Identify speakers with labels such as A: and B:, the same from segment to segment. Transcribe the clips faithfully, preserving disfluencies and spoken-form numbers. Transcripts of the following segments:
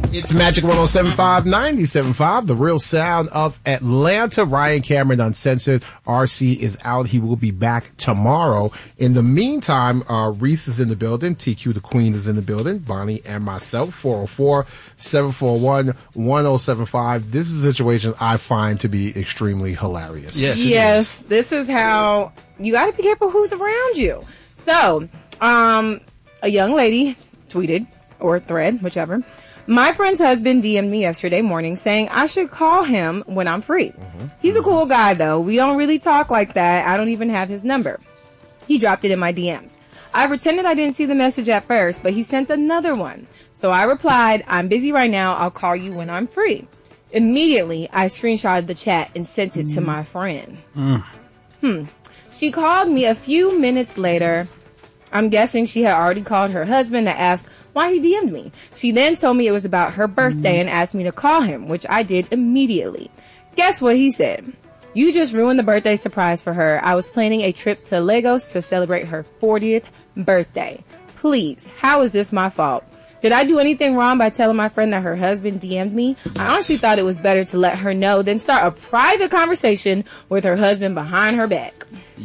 A: It's Magic one oh seven point five, ninety-seven point five, the real sound of Atlanta. Ryan Cameron Uncensored. R C is out. He will be back tomorrow. In the meantime, uh, Reese is in the building. T Q the Queen is in the building. Bonnie and myself. four oh four, seven four one, one oh seven five. This is a situation I find to be extremely hilarious.
B: Yes, yes. This is how you got to be careful who's around you. So, um, a young lady tweeted, or thread, whichever. My friend's husband D M'd me yesterday morning saying I should call him when I'm free. Mm-hmm. He's a cool guy, though. We don't really talk like that. I don't even have his number. He dropped it in my D Ms. I pretended I didn't see the message at first, but he sent another one. So I replied, I'm busy right now. I'll call you when I'm free. Immediately, I screenshotted the chat and sent it mm. to my friend. Mm. Hmm. She called me a few minutes later. I'm guessing she had already called her husband to ask why he D M'd me. She then told me it was about her birthday and asked me to call him, which I did immediately. Guess what he said? You just ruined the birthday surprise for her. I was planning a trip to Lagos to celebrate her fortieth birthday. Please, how is this my fault? Did I do anything wrong by telling my friend that her husband D M'd me? I honestly thought it was better to let her know than start a private conversation with her husband behind her back.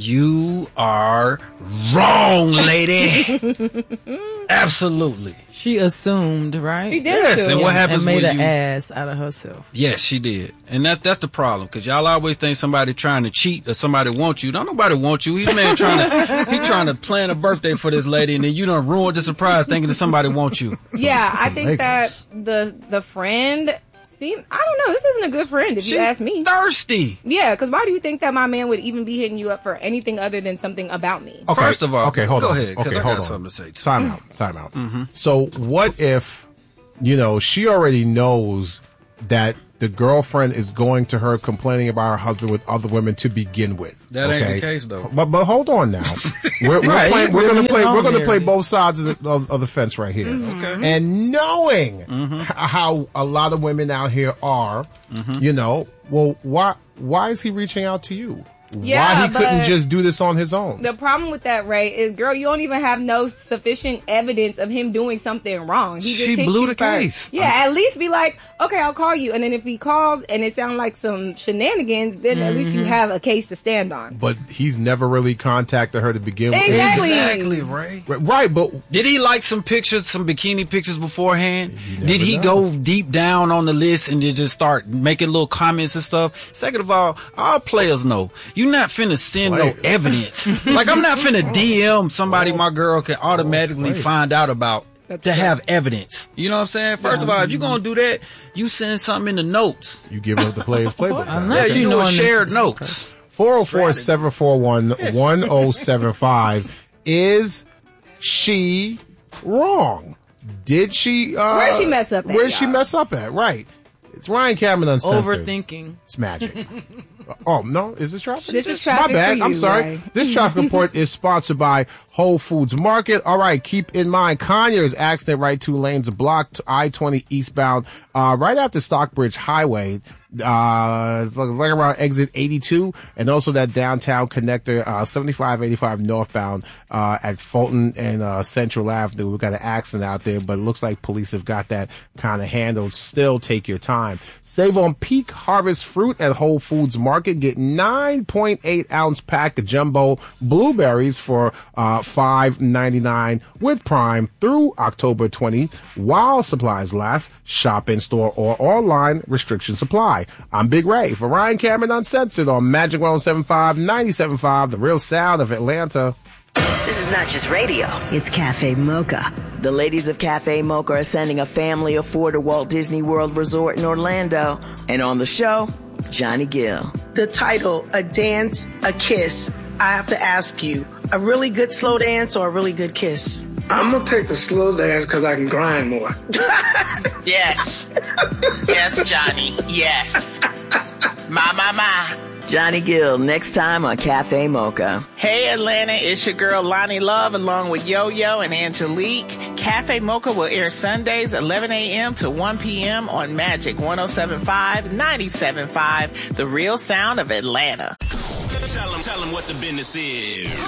C: You are wrong, lady. Absolutely.
D: She assumed, right?
B: She did
C: yes,
B: assume.
C: and what happens
D: and made
C: when
D: an
C: you...
D: ass out of herself.
C: Yes, she did. And that's that's the problem, because y'all always think somebody trying to cheat or somebody wants you. Don't nobody want you. He's man trying to he trying to plan a birthday for this lady, and then you done ruined the surprise thinking that somebody wants you.
B: Yeah, I think that the the friend... See, I don't know. This isn't a good friend, if
C: She's
B: you ask me.
C: Thirsty.
B: Yeah, because why do you think that my man would even be hitting you up for anything other than something about me?
A: Okay.
C: First of all,
A: okay, hold
C: go
A: on.
C: ahead, because
A: okay,
C: I
A: hold
C: got
A: on.
C: something to say. Too.
A: Time out. Time out.
C: Mm-hmm.
A: So what if, you know, she already knows that the girlfriend is going to her complaining about her husband with other women to begin with?
C: That
A: okay?
C: ain't the case, though.
A: But but hold on now. We're, we're,
D: Right.
A: playing, we're
D: We're
A: gonna play. We're gonna
D: there.
A: play both sides of the, of, of the fence right here.
B: Mm-hmm.
C: Okay.
A: And knowing
C: Mm-hmm.
A: h- how a lot of women out here are,
C: Mm-hmm.
A: you know, well, why why is he reaching out to you?
B: Yeah,
A: why he couldn't
B: but
A: just do this on his own?
B: The problem with that, Ray, is, girl, you don't even have no sufficient evidence of him doing something wrong. He just
C: She
B: hit
C: blew
B: you
C: the
B: first.
C: case.
B: Yeah, at least be like, okay, I'll call you. And then if he calls and it sounds like some shenanigans, then at least you have a case to stand on.
A: But he's never really contacted her to begin with.
B: Exactly.
C: Exactly, Ray.
A: Right, but
C: Did he like some pictures, some bikini pictures beforehand?
A: never
C: Did he
A: know.
C: go deep down on the list and then just start making little comments and stuff? Second of all, all players know you're not finna send no
A: Players.
C: evidence. Like, I'm not finna D M somebody my girl can automatically
A: players.
C: find out about
B: That's
C: to
B: right.
C: have evidence. You know what I'm saying? First of all, if you're gonna do that, you send something in the notes.
A: you give up the player's playbook.
D: I
A: now.
D: know.
C: Yeah,
D: Okay.
C: you
D: know
C: doing
D: this
C: shared
D: is-
C: notes.
A: four oh four, seven four one, one oh seven five. Is she wrong? Did she? Uh,
B: Where'd she mess up at,
A: Where'd she
B: y'all?
A: mess up at? Right. It's Ryan Cameron Uncensored.
D: Overthinking.
A: It's magic. Oh, no. Is this traffic?
B: This is traffic
A: My bad.
B: for
A: I'm
B: you,
A: sorry.
B: right?
A: This traffic report is sponsored by Whole Foods Market. All right. Keep in mind, Conyers accident right two lanes are blocked. I twenty eastbound, uh, right after Stockbridge Highway. Uh, it's like, like around exit eighty-two, and also that downtown connector, uh, seventy-five eighty-five northbound, uh, at Fulton and, uh, Central Avenue. We've got an accident out there, but it looks like police have got that kind of handled. Still take your time. Save on peak harvest fruit at Whole Foods Market. Get nine point eight ounce pack of jumbo blueberries for, uh, five ninety-nine with Prime through October twentieth while supplies last. Shop in store or online. Restrictions apply. I'm Big Ray for Ryan Cameron Uncensored on Magic one oh seven point five, ninety-seven point five, the real sound of Atlanta.
E: This is not just radio. It's Cafe Mocha. The ladies of Cafe Mocha are sending a family of four to Walt Disney World Resort in Orlando. And on the show, Johnny Gill.
F: The title, A Dance, A Kiss. I have to ask you, a really good slow dance or a really good kiss?
G: I'm gonna take the slow dance because I can grind more.
H: Yes. Yes, Johnny. Yes. My, my, my.
E: Johnny Gill, next time on Cafe Mocha.
H: Hey, Atlanta, it's your girl Lonnie Love along with Yo-Yo and Angelique. Cafe Mocha will air Sundays, eleven a.m. to one p.m. on Magic one oh seven point five, ninety-seven point five, the real sound of Atlanta.
I: Tell them, tell them what the business is.